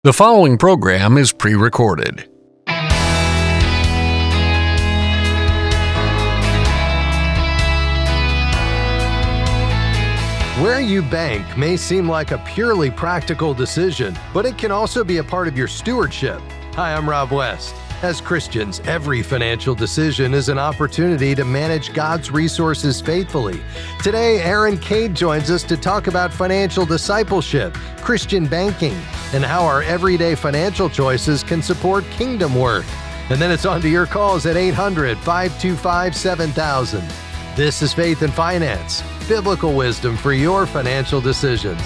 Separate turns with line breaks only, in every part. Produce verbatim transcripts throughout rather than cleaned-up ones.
The following program is pre-recorded.
Where you bank may seem like a purely practical decision, but it can also be a part of your stewardship. Hi, I'm Rob West. As Christians, every financial decision is an opportunity to manage God's resources faithfully. Today, Aaron Cade joins us to talk about financial discipleship, Christian banking, and how our everyday financial choices can support kingdom work. And then it's on to your calls at eight hundred, five two five, seven thousand. This is Faith and Finance, biblical wisdom for your financial decisions.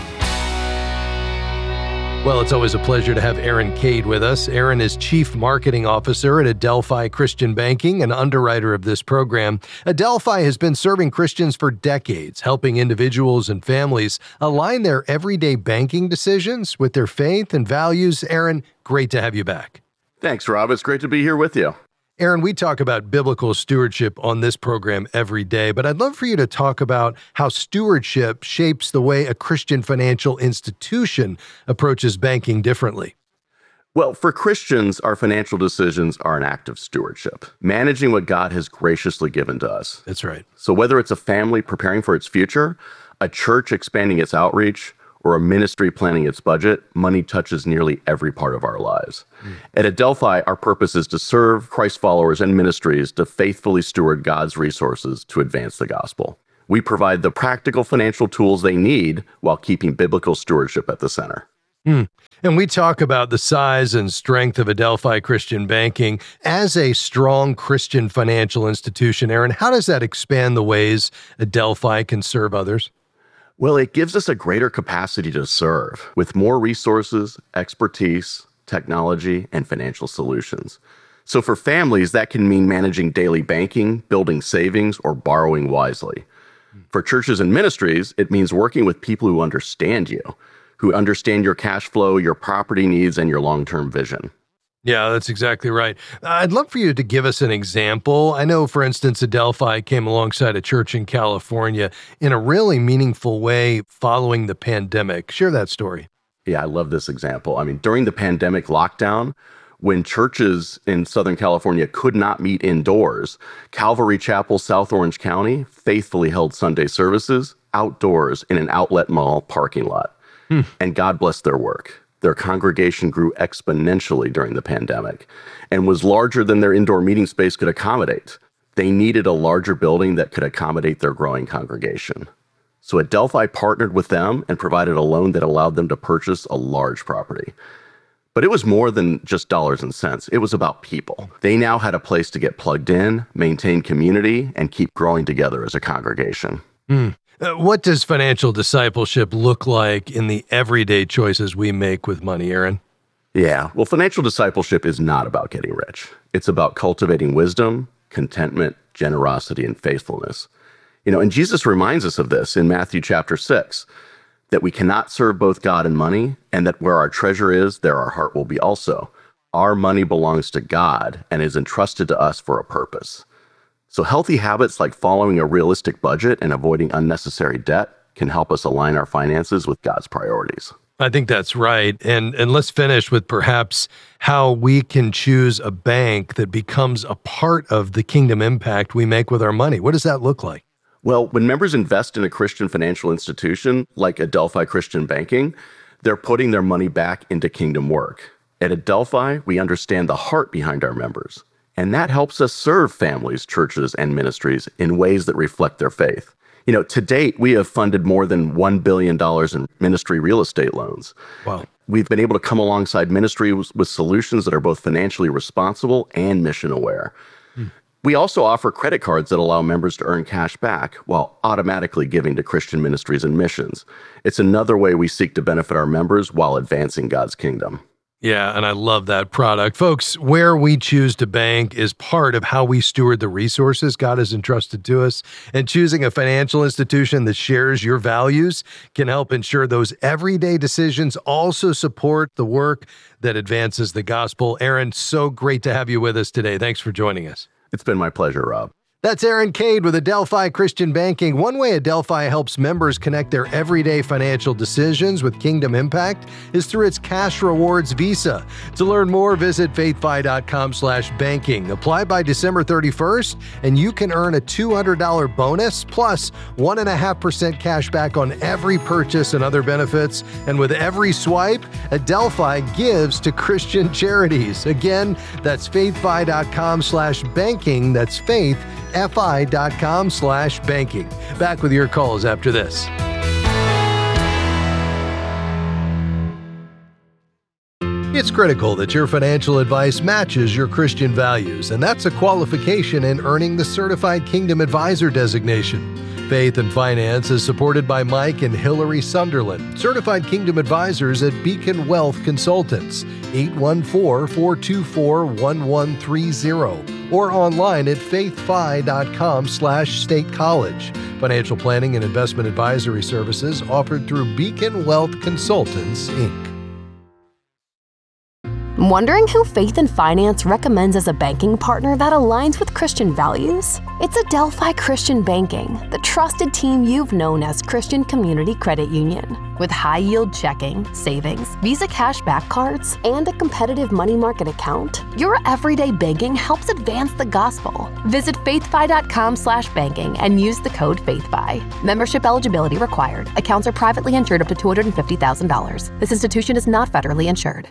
Well, it's always a pleasure to have Aaron Cade with us. Aaron is Chief Marketing Officer at Adelphi Christian Banking and underwriter of this program. Adelphi has been serving Christians for decades, helping individuals and families align their everyday banking decisions with their faith and values. Aaron, great to have you back.
Thanks, Rob. It's great to be here with you.
Aaron, we talk about biblical stewardship on this program every day, but I'd love for you to talk about how stewardship shapes the way a Christian financial institution approaches banking differently.
Well, for Christians, our financial decisions are an act of stewardship, managing what God has graciously given to us.
That's right.
So whether it's a family preparing for its future, a church expanding its outreach, or a ministry planning its budget, money touches nearly every part of our lives. Mm. At Adelphi, our purpose is to serve Christ followers and ministries to faithfully steward God's resources to advance the gospel. We provide the practical financial tools they need while keeping biblical stewardship at the center.
Mm. And we talk about the size and strength of Adelphi Christian Banking as a strong Christian financial institution. Aaron, how does that expand the ways Adelphi can serve others?
Well, it gives us a greater capacity to serve with more resources, expertise, technology, and financial solutions. So for families, that can mean managing daily banking, building savings, or borrowing wisely. For churches and ministries, it means working with people who understand you, who understand your cash flow, your property needs, and your long-term vision.
Yeah, that's exactly right. I'd love for you to give us an example. I know, for instance, Adelphi came alongside a church in California in a really meaningful way following the pandemic. Share that story.
Yeah, I love this example. I mean, during the pandemic lockdown, when churches in Southern California could not meet indoors, Calvary Chapel, South Orange County, faithfully held Sunday services outdoors in an outlet mall parking lot. Hmm. And God blessed their work. Their congregation grew exponentially during the pandemic and was larger than their indoor meeting space could accommodate. They needed a larger building that could accommodate their growing congregation. So Adelphi partnered with them and provided a loan that allowed them to purchase a large property. But it was more than just dollars and cents. It was about people. They now had a place to get plugged in, maintain community, and keep growing together as a congregation.
Mm. Uh, what does financial discipleship look like in the everyday choices we make with money, Aaron?
Yeah, well, financial discipleship is not about getting rich. It's about cultivating wisdom, contentment, generosity, and faithfulness. You know, and Jesus reminds us of this in Matthew chapter six, that we cannot serve both God and money, and that where our treasure is, there our heart will be also. Our money belongs to God and is entrusted to us for a purpose. So healthy habits like following a realistic budget and avoiding unnecessary debt can help us align our finances with God's priorities.
I think that's right. And and let's finish with perhaps how we can choose a bank that becomes a part of the kingdom impact we make with our money. What does that look like?
Well, when members invest in a Christian financial institution like Adelphi Christian Banking, they're putting their money back into kingdom work. At Adelphi, we understand the heart behind our members. And that helps us serve families, churches, and ministries in ways that reflect their faith. You know, to date, we have funded more than one billion dollars in ministry real estate loans.
Wow.
We've been able to come alongside ministries with solutions that are both financially responsible and mission aware. Hmm. We also offer credit cards that allow members to earn cash back while automatically giving to Christian ministries and missions. It's another way we seek to benefit our members while advancing God's kingdom.
Yeah, and I love that product. Folks, where we choose to bank is part of how we steward the resources God has entrusted to us. And choosing a financial institution that shares your values can help ensure those everyday decisions also support the work that advances the gospel. Aaron, so great to have you with us today. Thanks for joining us.
It's been my pleasure, Rob.
That's Aaron Cade with Adelphi Christian Banking. One way Adelphi helps members connect their everyday financial decisions with Kingdom Impact is through its Cash Rewards Visa. To learn more, visit faithfi.com slash banking. Apply by December thirty-first, and you can earn a two hundred dollars bonus plus one point five percent cash back on every purchase and other benefits. And with every swipe, Adelphi gives to Christian charities. Again, that's faithfi.com slash banking. That's faith. fi.com slash banking. Back with your calls after this. It's critical that your financial advice matches your Christian values, and that's a qualification in earning the Certified Kingdom Advisor designation. Faith and Finance is supported by Mike and Hillary Sunderland, Certified Kingdom Advisors at Beacon Wealth Consultants, eight one four, four two four, one one three zero, or online at faithfi.com slash state college. Financial planning and investment advisory services offered through Beacon Wealth Consultants, Incorporated.
Wondering who Faith and Finance recommends as a banking partner that aligns with Christian values? It's Adelphi Christian Banking, the trusted team you've known as Christian Community Credit Union. With high-yield checking, savings, Visa cashback cards, and a competitive money market account, your everyday banking helps advance the gospel. Visit faithfi.com slash banking and use the code FAITHFI. Membership eligibility required. Accounts are privately insured up to two hundred fifty thousand dollars. This institution is not federally insured.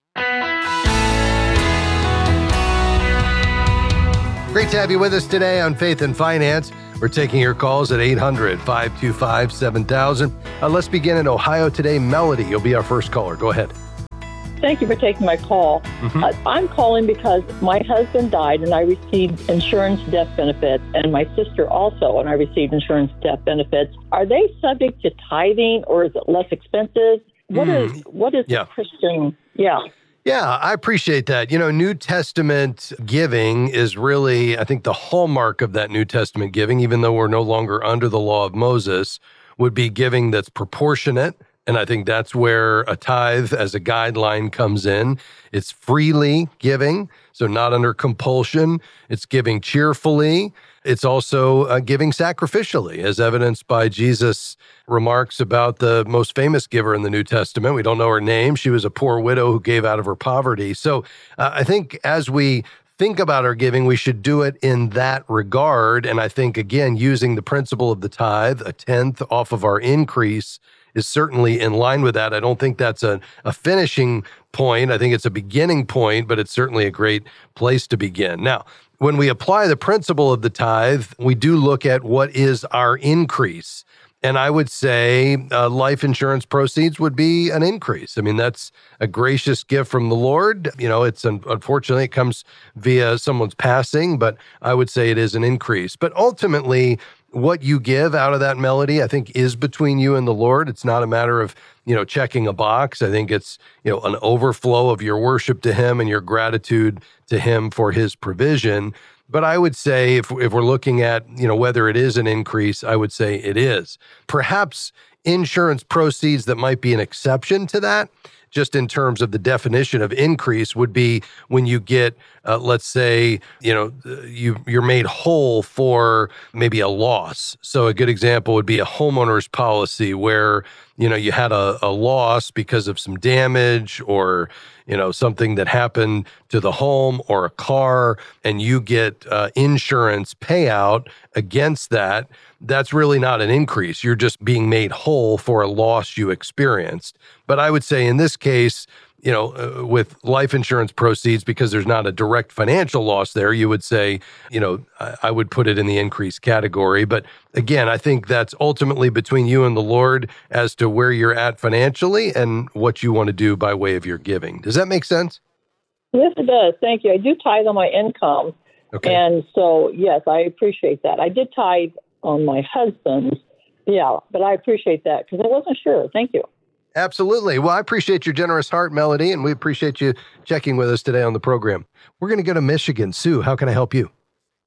Great to have you with us today on Faith and Finance. We're taking your calls at eight hundred, five two five, seven thousand. Uh, let's begin in Ohio today. Melody, you'll be our first caller. Go ahead.
Thank you for taking my call. Mm-hmm. Uh, I'm calling because my husband died and I received insurance death benefits, and my sister also, and I received insurance death benefits. Are they subject to tithing, or is it less expensive? What mm. is what is yeah. Christian? Yeah.
Yeah, I appreciate that. You know, New Testament giving is really, I think, the hallmark of that New Testament giving, even though we're no longer under the law of Moses, would be giving that's proportionate. And I think that's where a tithe as a guideline comes in. It's freely giving, so not under compulsion. It's giving cheerfully. It's also uh, giving sacrificially, as evidenced by Jesus' remarks about the most famous giver in the New Testament. We don't know her name. She was a poor widow who gave out of her poverty. So uh, I think as we think about our giving, we should do it in that regard. And I think, again, using the principle of the tithe, a tenth off of our increase, is certainly in line with that. I don't think that's a, a finishing point. I think it's a beginning point, but it's certainly a great place to begin. Now, when we apply the principle of the tithe, we do look at what is our increase. And I would say uh, life insurance proceeds would be an increase. I mean, that's a gracious gift from the Lord. You know, it's un- unfortunately, it comes via someone's passing, but I would say it is an increase. But ultimately, what you give out of that, Melody, I think is between you and the Lord. It's not a matter of, you know, checking a box. I think it's, you know, an overflow of your worship to Him and your gratitude to Him for His provision. But I would say if if we're looking at, you know, whether it is an increase, I would say it is. Perhaps insurance proceeds that might be an exception to that, just in terms of the definition of increase, would be when you get, uh, let's say, you know, you, you're made whole for maybe a loss. So a good example would be a homeowner's policy where, you know, you had a, a loss because of some damage or, you know, something that happened to the home or a car, and you get uh, insurance payout against that. That's really not an increase. You're just being made whole for a loss you experienced. But I would say in this case, you know, uh, with life insurance proceeds, because there's not a direct financial loss there, you would say, you know, I, I would put it in the increase category. But again, I think that's ultimately between you and the Lord as to where you're at financially and what you want to do by way of your giving. Does that make sense?
Yes, it does. Thank you. I do tithe on my income. Okay. And so, yes, I appreciate that. I did tithe on my husband's. Yeah, but I appreciate that because I wasn't sure. Thank you.
Absolutely. Well, I appreciate your generous heart, Melody, and we appreciate you checking with us today on the program. We're going to go to Michigan. Sue, how can I help you?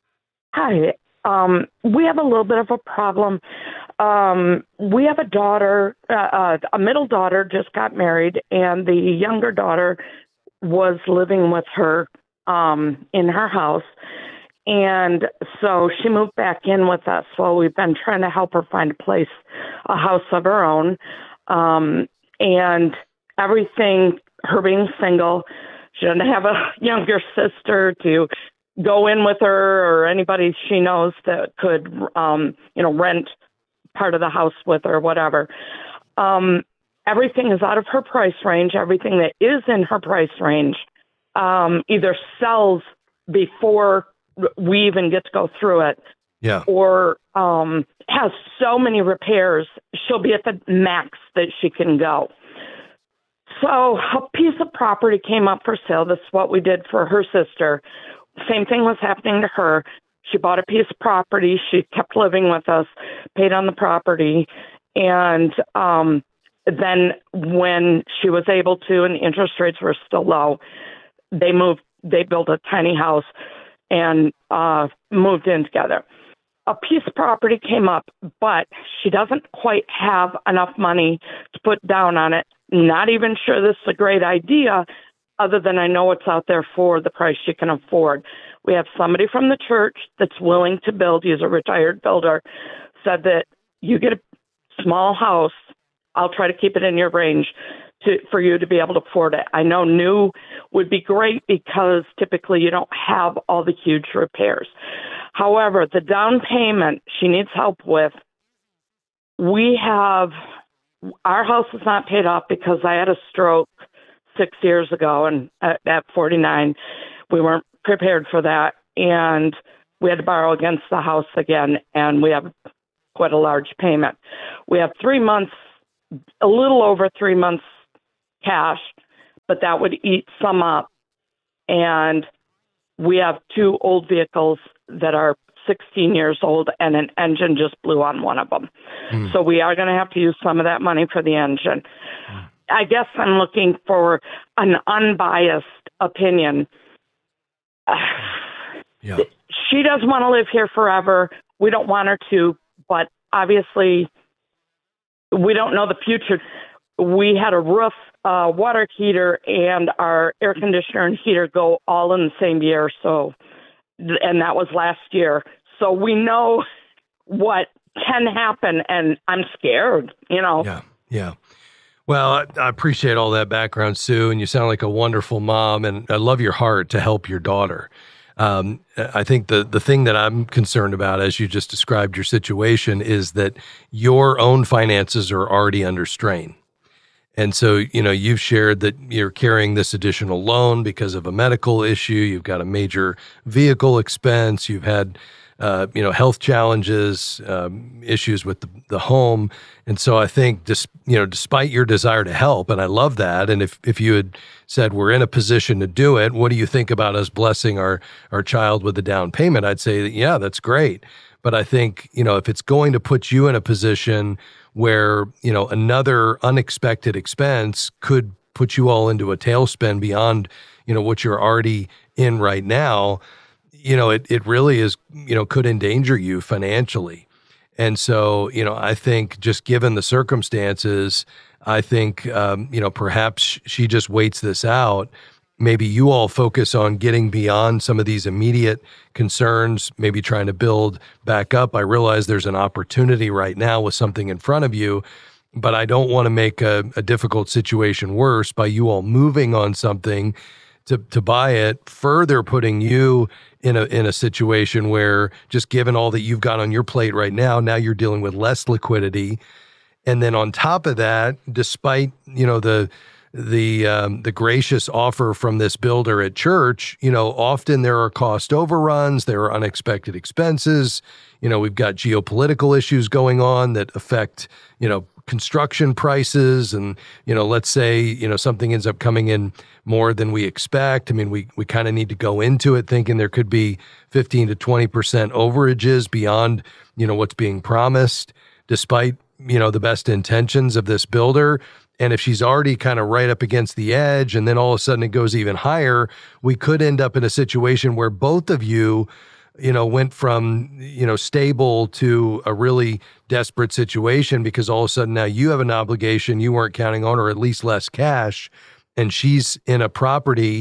Hi. Um, we have a little bit of a problem. Um, we have a daughter, uh, uh, a middle daughter just got married, and the younger daughter was living with her um, in her house. And so she moved back in with us. Well, we've been trying to help her find a place, a house of her own. Um, and everything, her being single, she doesn't have a younger sister to go in with her or anybody she knows that could, um, you know, rent part of the house with her, whatever. Um, everything is out of her price range. Everything that is in her price range um, either sells before we even get to go through it,
Yeah.
or um, has so many repairs, she'll be at the max that she can go. So a piece of property came up for sale. This is what we did for her sister. Same thing was happening to her. She bought a piece of property. She kept living with us, paid on the property. And um, then when she was able to, and the interest rates were still low, they moved, they built a tiny house and uh, moved in together. A piece of property came up, but she doesn't quite have enough money to put down on it. Not even sure this is a great idea, other than I know it's out there for the price she can afford. We have somebody from the church that's willing to build. He's a retired builder, said that you get a small house, I'll try to keep it in your range to, for you to be able to afford it. I know new would be great because typically you don't have all the huge repairs. However, the down payment she needs help with, we have, our house is not paid off because I had a stroke six years ago, and at, at forty-nine, we weren't prepared for that, and we had to borrow against the house again, and we have quite a large payment. We have three months, a little over three months cash, but that would eat some up, and we have two old vehicles that are sixteen years old, and an engine just blew on one of them. Mm. So we are going to have to use some of that money for the engine. Mm. I guess I'm looking for an unbiased opinion.
Yeah.
She doesn't want to live here forever. We don't want her to, but obviously we don't know the future. We had a roof, uh, water heater, and our air conditioner and heater go all in the same year. So, and that was last year. So we know what can happen, and I'm scared, you know.
Yeah, yeah. Well, I, I appreciate all that background, Sue, and you sound like a wonderful mom, and I love your heart to help your daughter. Um, I think the the thing that I'm concerned about, as you just described your situation, is that your own finances are already under strain. And so, you know, you've shared that you're carrying this additional loan because of a medical issue. You've got a major vehicle expense. You've had, uh, you know, health challenges, um, issues with the, the home. And so I think, just, you know, despite your desire to help, and I love that. And if, if you had said, we're in a position to do it, what do you think about us blessing our, our child with a down payment? I'd say, that, yeah, that's great. But I think, you know, if it's going to put you in a position where, you know, another unexpected expense could put you all into a tailspin beyond, you know, what you're already in right now, you know, it, it really is, you know, could endanger you financially. And so, you know, I think just given the circumstances, I think, um, you know, perhaps she just waits this out. Maybe you all focus on getting beyond some of these immediate concerns, maybe trying to build back up. I realize there's an opportunity right now with something in front of you, but I don't want to make a, a difficult situation worse by you all moving on something to, to buy it, further putting you in a in a situation where, just given all that you've got on your plate right now, now you're dealing with less liquidity. And then on top of that, despite, you know, the the um, the gracious offer from this builder at church, you know, often there are cost overruns, there are unexpected expenses. You know, we've got geopolitical issues going on that affect, you know, construction prices. And, you know, let's say, you know, something ends up coming in more than we expect. I mean, we, we kind of need to go into it thinking there could be fifteen to twenty percent overages beyond, you know, what's being promised, despite, you know, the best intentions of this builder. And if she's already kind of right up against the edge, and then all of a sudden it goes even higher, we could end up in a situation where both of you, you know, went from, you know, stable to a really desperate situation, because all of a sudden now you have an obligation you weren't counting on, or at least less cash, and she's in a property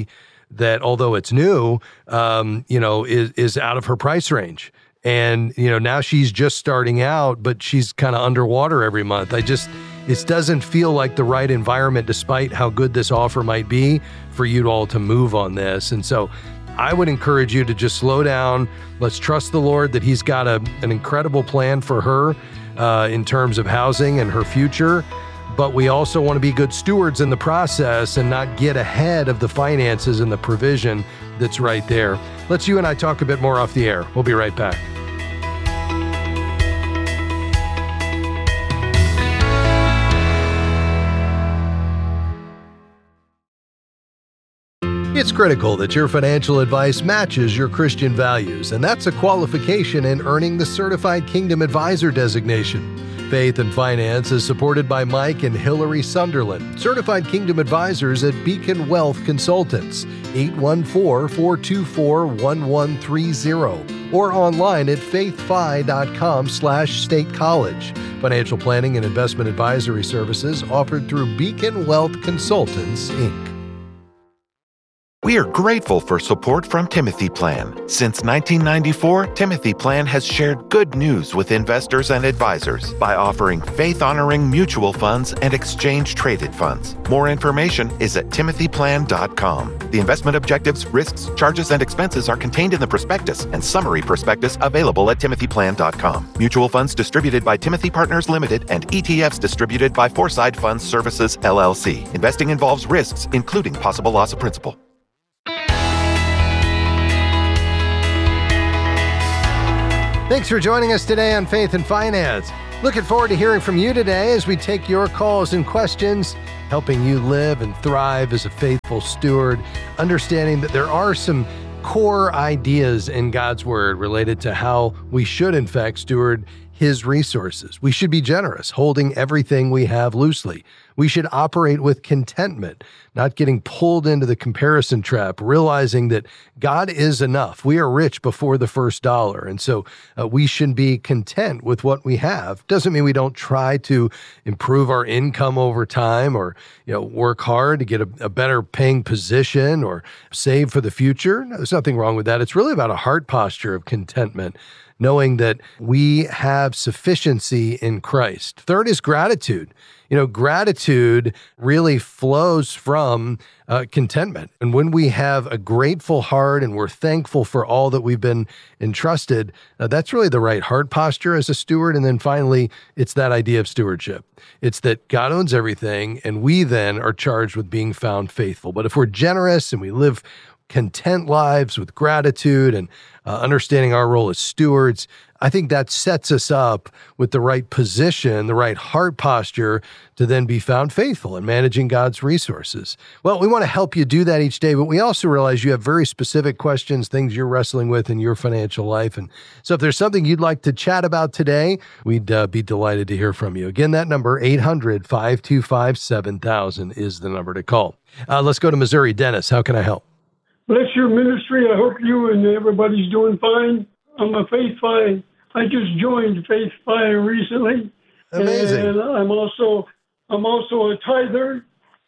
that, although it's new, um, you know, is, is out of her price range. And, you know, now she's just starting out, but she's kind of underwater every month. I just, it doesn't feel like the right environment, despite how good this offer might be, for you all to move on this. And so I would encourage you to just slow down. Let's trust the Lord that he's got a, an incredible plan for her uh, in terms of housing and her future. But we also want to be good stewards in the process and not get ahead of the finances and the provision that's right there. Let's you and I talk a bit more off the air. We'll be right back. It's critical that your financial advice matches your Christian values, and that's a qualification in earning the Certified Kingdom Advisor designation. Faith and Finance is supported by Mike and Hillary Sunderland, Certified Kingdom Advisors at Beacon Wealth Consultants, eight one four, four two four, one one three zero, or online at faithfi.com slash state college. Financial planning and investment advisory services offered through Beacon Wealth Consultants, Incorporated.
We are grateful for support from Timothy Plan. Since nineteen ninety-four, Timothy Plan has shared good news with investors and advisors by offering faith-honoring mutual funds and exchange-traded funds. More information is at timothy plan dot com. The investment objectives, risks, charges, and expenses are contained in the prospectus and summary prospectus available at timothy plan dot com. Mutual funds distributed by Timothy Partners Limited and E T Fs distributed by Foreside Funds Services, L L C. Investing involves risks, including possible loss of principal.
Thanks for joining us today on Faith and Finance. Looking forward to hearing from you today as we take your calls and questions, helping you live and thrive as a faithful steward, understanding that there are some core ideas in God's Word related to how we should, in fact, steward His resources. We should be generous, holding everything we have loosely. We should operate with contentment, not getting pulled into the comparison trap, realizing that God is enough. We are rich before the first dollar. And so uh, we should be content with what we have. Doesn't mean we don't try to improve our income over time or, you know, work hard to get a, a better paying position or save for the future. No, there's nothing wrong with that. It's really about a heart posture of contentment, knowing that we have sufficiency in Christ. Third is gratitude. You know, gratitude really flows from uh, contentment. And when we have a grateful heart and we're thankful for all that we've been entrusted, uh, that's really the right heart posture as a steward. And then finally, it's that idea of stewardship. It's that God owns everything, and we then are charged with being found faithful. But if we're generous and we live content lives with gratitude and uh, understanding our role as stewards, I think that sets us up with the right position, the right heart posture to then be found faithful in managing God's resources. Well, we want to help you do that each day, but we also realize you have very specific questions, things you're wrestling with in your financial life. And so if there's something you'd like to chat about today, we'd uh, be delighted to hear from you. Again, that number, eight hundred, five two five, seven thousand is the number to call. Uh, let's go to Missouri. Dennis, how can I help?
Bless your ministry. I hope you and everybody's doing fine. I'm a Faith-Fi. I just joined Faith-Fi recently.
Amazing.
And I'm also I'm also a tither.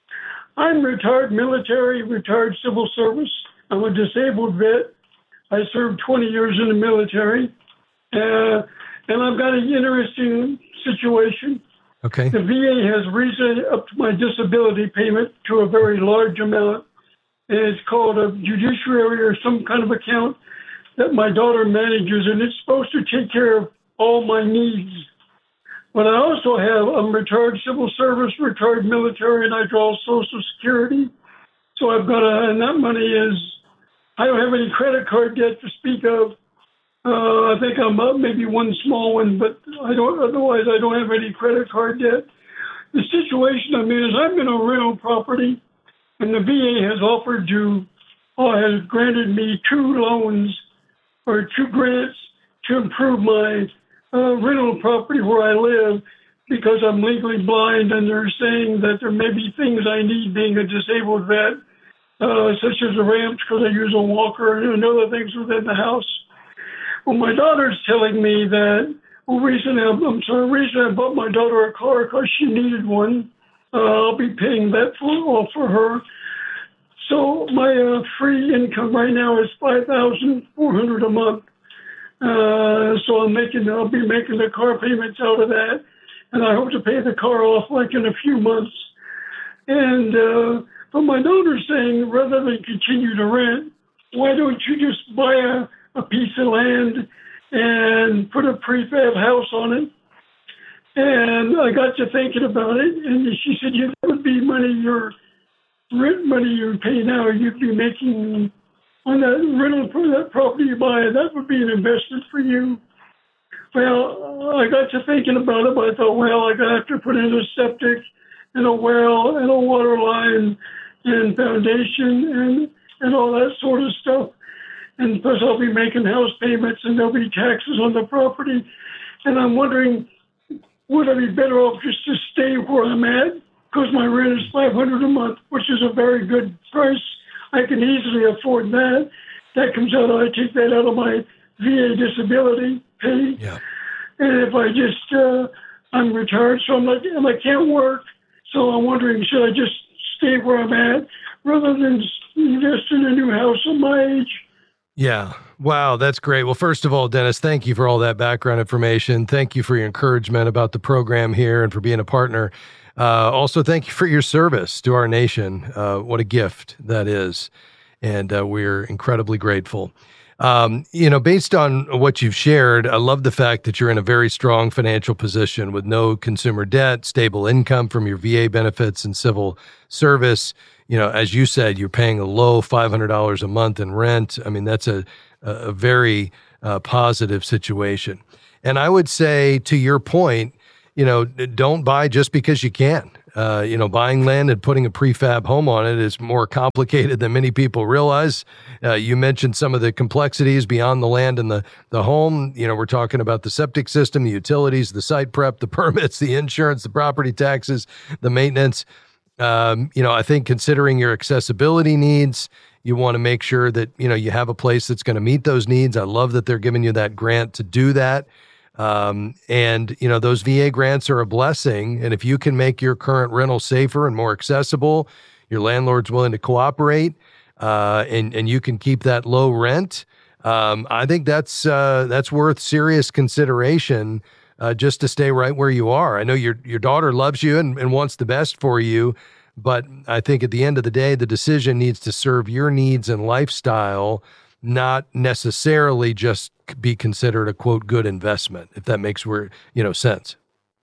I'm retired military, retired civil service. I'm a disabled vet. I served twenty years in the military. Uh, and I've got an interesting situation.
Okay.
The V A has raised up my disability payment to a very large amount. And it's called a judiciary or some kind of account that my daughter manages, and it's supposed to take care of all my needs. But I also have, I'm retired civil service, retired military, and I draw Social Security. So I've got a, and that money is, I don't have any credit card debt to speak of. Uh, I think I'm up maybe one small one, but I don't, otherwise I don't have any credit card debt. The situation I'm in is I'm in a rental property, and the V A has offered to, or has granted me two loans or two grants to improve my uh, rental property where I live because I'm legally blind, and they're saying that there may be things I need being a disabled vet, uh, such as a ramp because I use a walker and other things within the house. Well, my daughter's telling me that, well, recently, I'm sorry, recently I bought my daughter a car because she needed one. Uh, I'll be paying that for, all for her. So my uh, free income right now is five thousand four hundred dollars a month. Uh, so I'm making, I'll be making the car payments out of that, and I hope to pay the car off like in a few months. And uh, but my daughter's saying, rather than continue to rent, why don't you just buy a, a piece of land and put a prefab house on it? And I got to thinking about it, and she said, yeah, that would be money, your rent money you pay now, you'd be making on that rental for that property you buy. That would be an investment for you. Well, I got to thinking about it, but I thought, well, I got to put in a septic and a well and a water line and foundation and, and all that sort of stuff. And plus I'll be making house payments and there'll be taxes on the property. And I'm wondering, would I be better off just to stay where I'm at? Because my rent is five hundred dollars a month, which is a very good price. I can easily afford that. That comes out, I take that out of my V A disability pay.
Yeah.
And if I just, uh, I'm retired, so I'm not, and I can't work. So I'm wondering, should I just stay where I'm at rather than invest in a new house at my age?
Yeah. Wow. That's great. Well, first of all, Dennis, thank you for all that background information. Thank you for your encouragement about the program here and for being a partner. Uh, also, thank you for your service to our nation. Uh, what a gift that is. And uh, we're incredibly grateful. Um, you know, based on what you've shared, I love the fact that you're in a very strong financial position with no consumer debt, stable income from your V A benefits and civil service. You know, as you said, you're paying a low five hundred dollars a month in rent. I mean, that's a, a very uh, positive situation. And I would say, to your point, you know, don't buy just because you can. Uh, you know, buying land and putting a prefab home on it is more complicated than many people realize. Uh, you mentioned some of the complexities beyond the land and the, the home. You know, we're talking about the septic system, the utilities, the site prep, the permits, the insurance, the property taxes, the maintenance. Um, you know, I think considering your accessibility needs, you want to make sure that, you know, you have a place that's going to meet those needs. I love that they're giving you that grant to do that. Um, and, you know, those V A grants are a blessing. And if you can make your current rental safer and more accessible, your landlord's willing to cooperate, uh, and, and you can keep that low rent. Um, I think that's, uh, that's worth serious consideration, uh, just to stay right where you are. I know your, your daughter loves you and, and wants the best for you, but I think at the end of the day, the decision needs to serve your needs and lifestyle, not necessarily just be considered a quote good investment, if that makes where you know sense.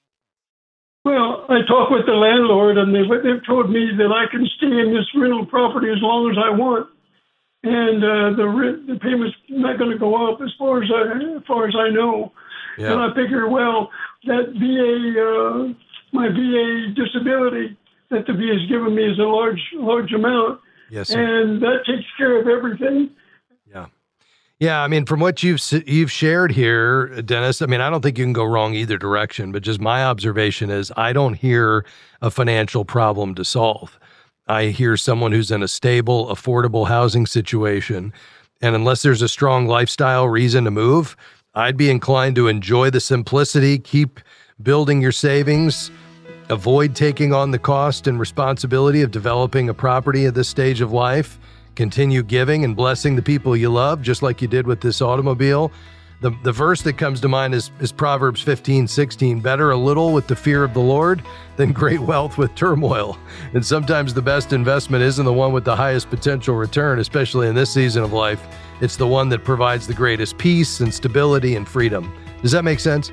Well, I talked with the landlord, and they, they've told me that I can stay in this rental property as long as I want, and uh, the rent, the payment's not going to go up as far as I as far as I know. Yeah. And I figure, well, that V A, uh, my V A disability that the V A has given me is a large large amount,
yes, sir.
And that takes care of everything.
Yeah. Yeah, I mean, from what you've you've shared here, Dennis, I mean, I don't think you can go wrong either direction, but just my observation is I don't hear a financial problem to solve. I hear someone who's in a stable, affordable housing situation, and unless there's a strong lifestyle reason to move, I'd be inclined to enjoy the simplicity, keep building your savings, avoid taking on the cost and responsibility of developing a property at this stage of life. Continue giving and blessing the people you love, just like you did with this automobile. The the verse that comes to mind is, is Proverbs fifteen sixteen. Better a little with the fear of the Lord than great wealth with turmoil. And sometimes the best investment isn't the one with the highest potential return, especially in this season of life. It's the one that provides the greatest peace and stability and freedom. Does that make sense?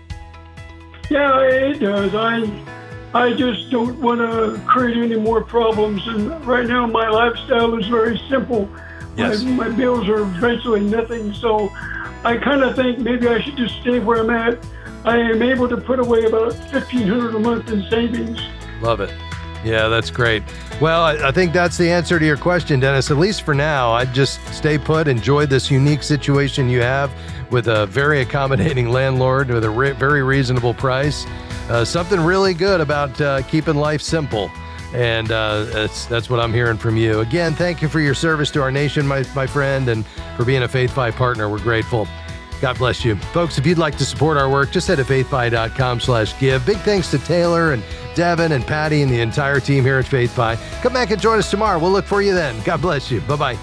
Yeah, it does. I I just don't want to create any more problems. And right now, my lifestyle is very simple.
Yes.
My, my bills are virtually nothing. So I kind of think maybe I should just stay where I'm at. I am able to put away about fifteen hundred dollars a month in savings.
Love it. Yeah, that's great. Well, I, I think that's the answer to your question, Dennis. At least for now, I'd just stay put, enjoy this unique situation you have with a very accommodating landlord with a re- very reasonable price. Uh, something really good about uh, keeping life simple. And uh, that's that's what I'm hearing from you. Again, thank you for your service to our nation, my, my friend, and for being a Faith Five partner. We're grateful. God bless you. Folks, if you'd like to support our work, just head to faithfi.com slash give. Big thanks to Taylor and Devin and Patty and the entire team here at FaithFi. Come back and join us tomorrow. We'll look for you then. God bless you. Bye-bye.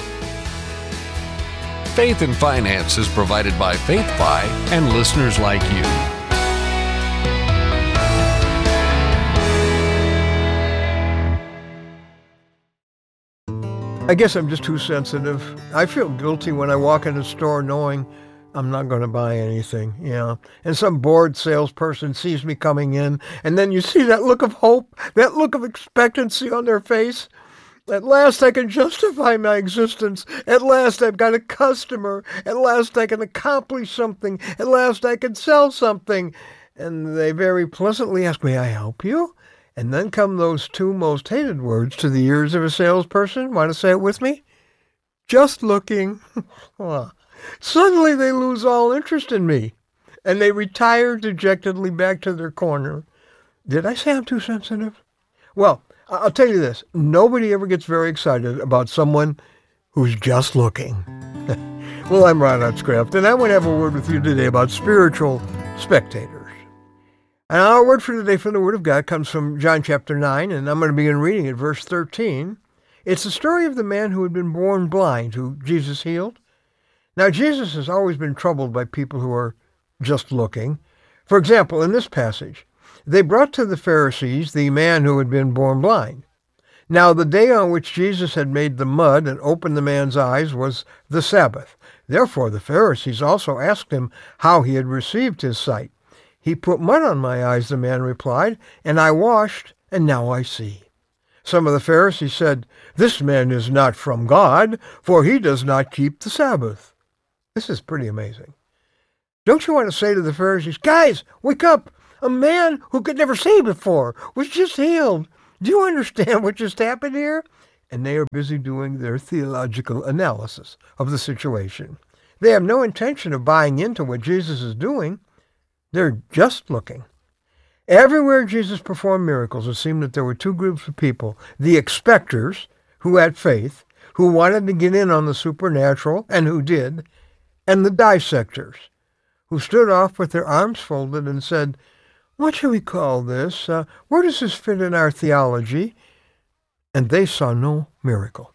Faith and Finance is provided by FaithFi and listeners like you.
I guess I'm just too sensitive. I feel guilty when I walk in a store knowing I'm not going to buy anything, you know. And some bored salesperson sees me coming in, and then you see that look of hope, that look of expectancy on their face. At last I can justify my existence. At last I've got a customer. At last I can accomplish something. At last I can sell something. And they very pleasantly ask, may I help you? And then come those two most hated words to the ears of a salesperson. Want to say it with me? Just looking. Well, suddenly they lose all interest in me, and they retire dejectedly back to their corner. Did I say I'm too sensitive? Well, I'll tell you this. Nobody ever gets very excited about someone who's just looking. Well, I'm Ron Hutchcraft, and I want to have a word with you today about spiritual spectators. And our word for today from the Word of God comes from John chapter nine, and I'm going to begin reading at verse thirteen. It's the story of the man who had been born blind, who Jesus healed. Now, Jesus has always been troubled by people who are just looking. For example, in this passage, they brought to the Pharisees the man who had been born blind. Now, the day on which Jesus had made the mud and opened the man's eyes was the Sabbath. Therefore, the Pharisees also asked him how he had received his sight. He put mud on my eyes, the man replied, and I washed, and now I see. Some of the Pharisees said, this man is not from God, for he does not keep the Sabbath. This is pretty amazing. Don't you want to say to the Pharisees, guys, wake up! A man who could never see before was just healed. Do you understand what just happened here? And they are busy doing their theological analysis of the situation. They have no intention of buying into what Jesus is doing. They're just looking. Everywhere Jesus performed miracles, it seemed that there were two groups of people. The expectors, who had faith, who wanted to get in on the supernatural, and who did, and the dissectors, who stood off with their arms folded and said, what shall we call this? Uh, where does this fit in our theology? And they saw no miracle.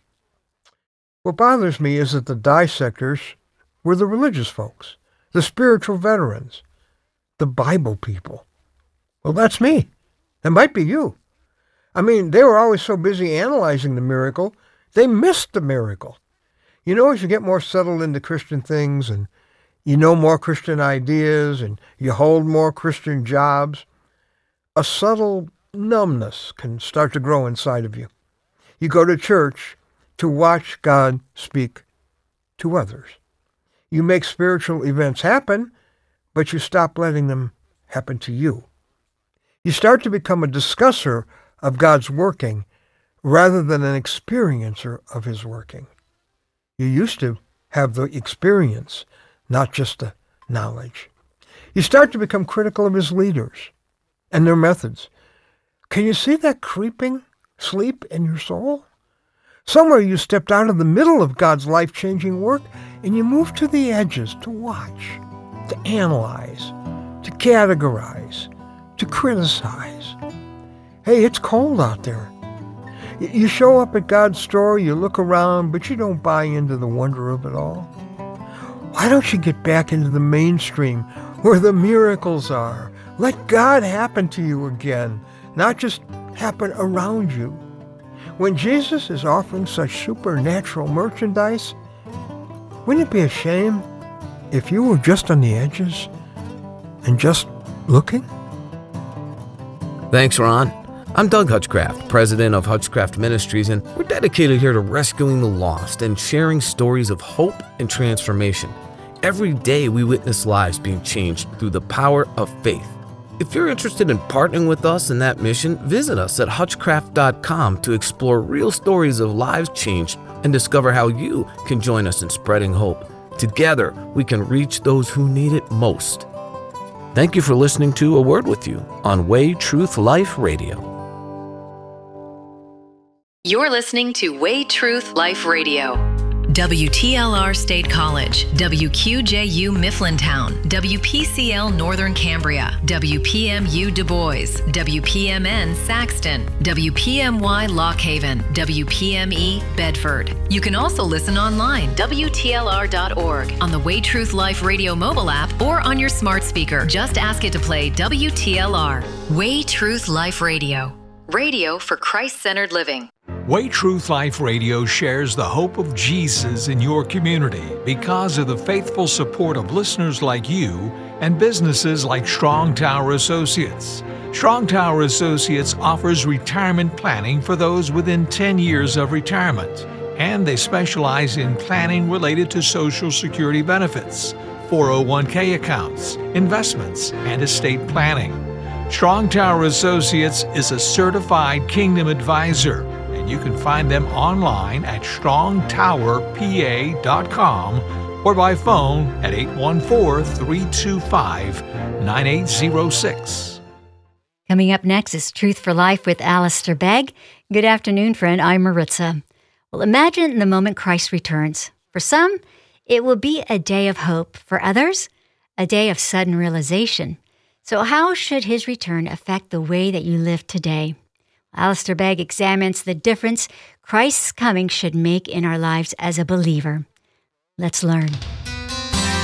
What bothers me is that the dissectors were the religious folks, the spiritual veterans, the Bible people. Well, that's me. That might be you. I mean, they were always so busy analyzing the miracle, they missed the miracle. You know, as you get more settled into Christian things and you know more Christian ideas and you hold more Christian jobs, a subtle numbness can start to grow inside of you. You go to church to watch God speak to others. You make spiritual events happen, but you stop letting them happen to you. You start to become a discusser of God's working rather than an experiencer of his working. You used to have the experience, not just the knowledge. You start to become critical of his leaders and their methods. Can you see that creeping sleep in your soul? Somewhere you stepped out of the middle of God's life-changing work and you moved to the edges to watch, to analyze, to categorize, to criticize. Hey, it's cold out there. You show up at God's store, you look around, but you don't buy into the wonder of it all. Why don't you get back into the mainstream where the miracles are? Let God happen to you again, not just happen around you. When Jesus is offering such supernatural merchandise, wouldn't it be a shame if you were just on the edges and just looking?
Thanks, Ron. I'm Doug Hutchcraft, president of Hutchcraft Ministries, and we're dedicated here to rescuing the lost and sharing stories of hope and transformation. Every day we witness lives being changed through the power of faith. If you're interested in partnering with us in that mission, visit us at hutchcraft dot com to explore real stories of lives changed and discover how you can join us in spreading hope. Together, we can reach those who need it most. Thank you for listening to A Word With You on Way Truth Life Radio.
You're listening to Way Truth Life Radio. W T L R State College, W Q J U Mifflintown, W P C L Northern Cambria, W P M U Du Bois, W P M N Saxton, W P M Y Lock Haven, W P M E Bedford. You can also listen online, W T L R dot org, on the Way Truth Life Radio mobile app, or on your smart speaker. Just ask it to play W T L R. Way Truth Life Radio. Radio for Christ-centered living.
Way Truth Life Radio shares the hope of Jesus in your community because of the faithful support of listeners like you and businesses like Strong Tower Associates. Strong Tower Associates offers retirement planning for those within ten years of retirement, and they specialize in planning related to Social Security benefits, four oh one k accounts, investments, and estate planning. Strong Tower Associates is a certified Kingdom advisor, and you can find them online at strong tower p a dot com or by phone at eight one four, three two five, nine eight zero six.
Coming up next is Truth for Life with Alistair Begg. Good afternoon, friend. I'm Maritza. Well, imagine the moment Christ returns. For some, it will be a day of hope. For others, a day of sudden realization. So how should his return affect the way that you live today? Alistair Begg examines the difference Christ's coming should make in our lives as a believer. Let's learn.